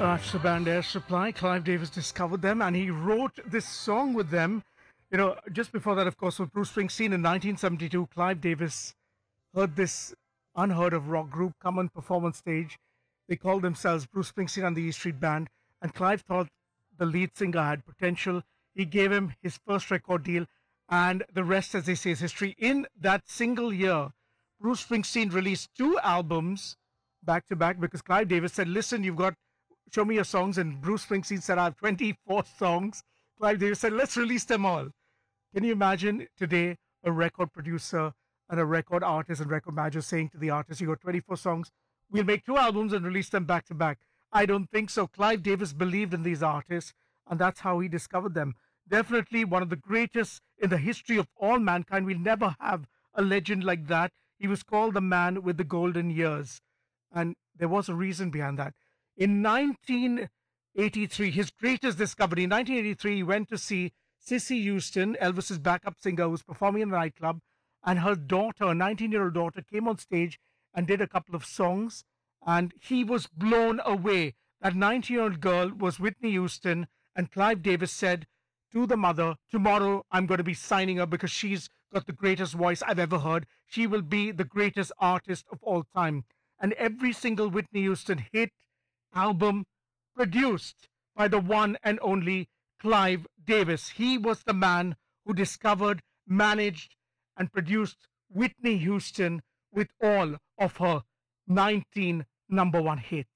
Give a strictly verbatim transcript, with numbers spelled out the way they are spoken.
That's the band Air Supply. Clive Davis discovered them and he wrote this song with them. You know, just before that, of course, with Bruce Springsteen in nineteen seventy-two, Clive Davis heard this unheard of rock group come and perform on stage. They called themselves Bruce Springsteen and the E Street Band, and Clive thought the lead singer had potential. He gave him his first record deal, and the rest, as they say, is history. In that single year, Bruce Springsteen released two albums back to back because Clive Davis said, listen, you've got, show me your songs. And Bruce Springsteen said, I have twenty-four songs. Clive Davis said, let's release them all. Can you imagine today a record producer and a record artist and record manager saying to the artist, you got twenty-four songs, we'll make two albums and release them back to back? I don't think so. Clive Davis believed in these artists, and that's how he discovered them. Definitely one of the greatest in the history of all mankind. We'll never have a legend like that. He was called the man with the golden years, and there was a reason behind that. In nineteen eighty-three, his greatest discovery, in nineteen eighty-three, he went to see Cissy Houston, Elvis's backup singer, who was performing in a nightclub, and her daughter, a nineteen-year-old daughter, came on stage and did a couple of songs, and he was blown away. That nineteen-year-old girl was Whitney Houston, and Clive Davis said to the mother, tomorrow I'm going to be signing her because she's got the greatest voice I've ever heard. She will be the greatest artist of all time. And every single Whitney Houston hit album produced by the one and only Clive Davis. He was the man who discovered, managed, and produced Whitney Houston with all of her nineteen number one hits.